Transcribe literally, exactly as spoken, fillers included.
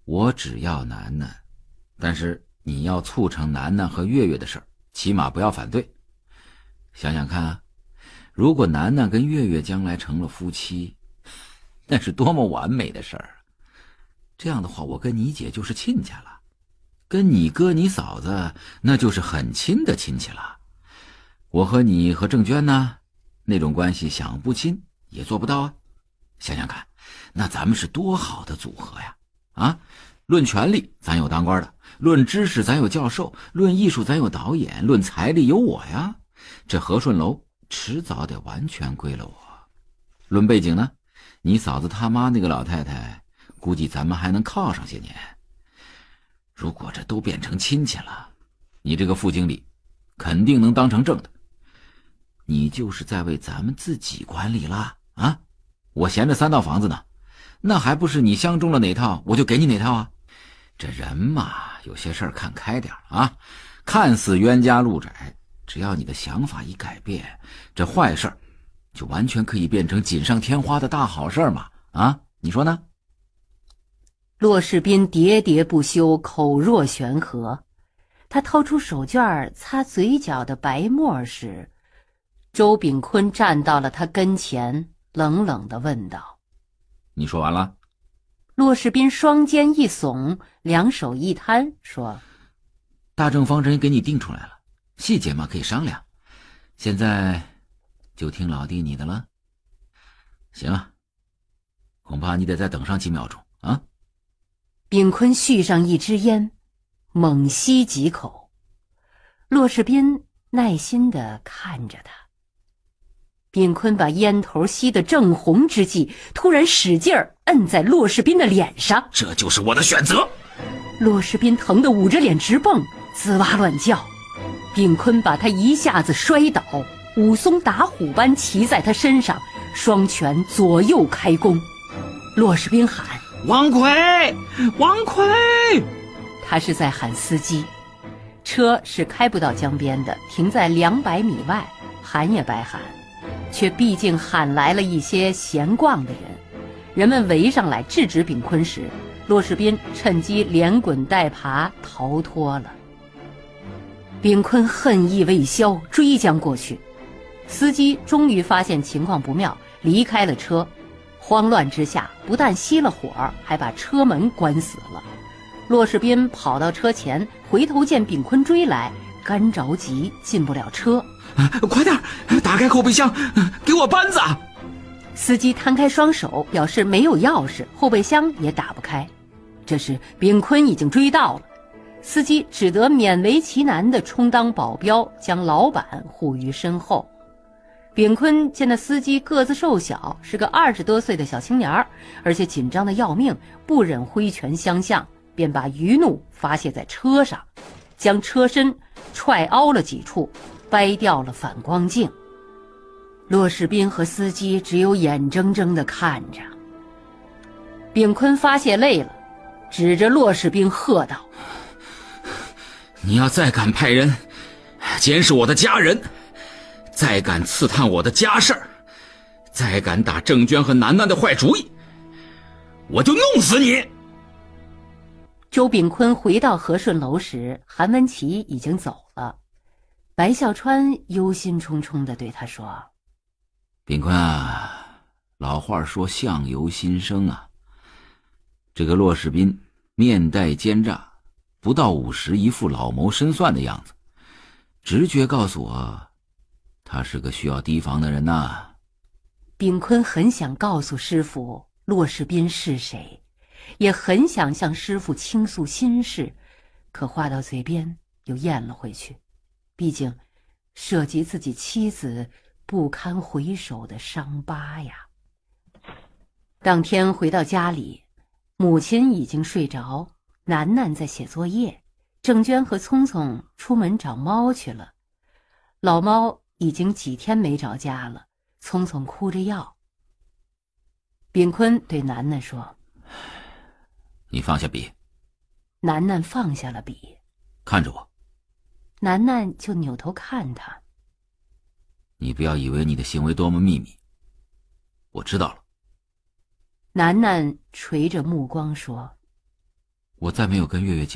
我只要楠楠，但是你要促成楠楠和月月的事儿，起码不要反对。想想看啊，如果楠楠跟月月将来成了夫妻，那是多么完美的事儿。这样的话，我跟你姐就是亲家了，跟你哥你嫂子那就是很亲的亲戚了。我和你和郑娟呢，那种关系想不亲也做不到啊。想想看，那咱们是多好的组合呀！啊，论权力咱有当官的，论知识咱有教授，论艺术咱有导演，论财力有我呀。这和顺楼迟早得完全归了我。论背景呢，你嫂子他妈那个老太太，估计咱们还能靠上些年。如果这都变成亲戚了，你这个副经理肯定能当成正的。你就是在为咱们自己管理了啊！我闲着三套房子呢，那还不是你相中了哪套我就给你哪套啊？这人嘛，有些事儿看开点啊，看似冤家路窄，只要你的想法一改变，这坏事儿就完全可以变成锦上添花的大好事嘛！啊，你说呢？ 骆世斌喋喋不休，口若悬河。他掏出手绢擦嘴角的白沫时，周炳坤站到了他跟前，冷冷地问道： 你说完了？ 骆世斌双肩一耸，两手一摊，说： 大政方针给你定出来了，细节嘛可以商量，现在就听老弟你的了。行啊，恐怕你得再等上几秒钟啊。 炳坤续上一支烟，猛吸几口。骆世斌耐心地看着他。炳坤把烟头吸得正红之际，突然使劲儿摁在骆世斌的脸上。 这就是我的选择。 骆世斌疼得捂着脸直蹦，滋哇乱叫。炳坤把他一下子摔倒，武松打虎般骑在他身上，双拳左右开弓。骆世斌喊： 王奎，王奎！ 他是在喊司机。车是开不到江边的，停在两百米外，喊也白喊，却毕竟喊来了一些闲逛的人。人们围上来制止炳坤时，骆世斌趁机连滚带爬逃脱了。炳坤恨意未消，追将过去。司机终于发现情况不妙，离开了车。慌乱之下，不但熄了火，还把车门关死了。骆世斌跑到车前，回头见炳坤追来，干着急进不了车。 快点打开后备箱，给我扳子！ 司机摊开双手表示没有钥匙，后备箱也打不开。这时炳坤已经追到了，司机只得勉为其难地充当保镖，将老板护于身后。炳坤见那司机个子瘦小，是个二十多岁的小青年，而且紧张的要命，不忍挥拳相向，便把余怒发泄在车上，将车身踹凹了几处，掰掉了反光镜。骆世斌和司机只有眼睁睁地看着。炳坤发泄累了，指着骆世斌喝道： 你要再敢派人监视我的家人，再敢刺探我的家事儿，再敢打郑娟和楠楠的坏主意，我就弄死你！ 周炳坤回到和顺楼时，韩文琪已经走了。白孝川忧心忡忡地对他说： 炳坤啊，老话说相由心生啊，这个骆世斌面带奸诈，不到五十，一副老谋深算的样子，直觉告诉我他是个需要提防的人呐、啊。 炳坤很想告诉师傅骆世斌是谁，也很想向师傅倾诉心事，可话到嘴边又咽了回去，毕竟涉及自己妻子不堪回首的伤疤呀。当天回到家里，母亲已经睡着，楠楠在写作业，郑娟和聪聪出门找猫去了。老猫已经几天没着家了，聪聪哭着要。炳坤对楠楠说： 你放下笔。 楠楠放下了笔， 看着我。 楠楠就扭头看他。 你不要以为你的行为多么秘密，我知道了。 楠楠垂着目光说： 我再没有跟月月结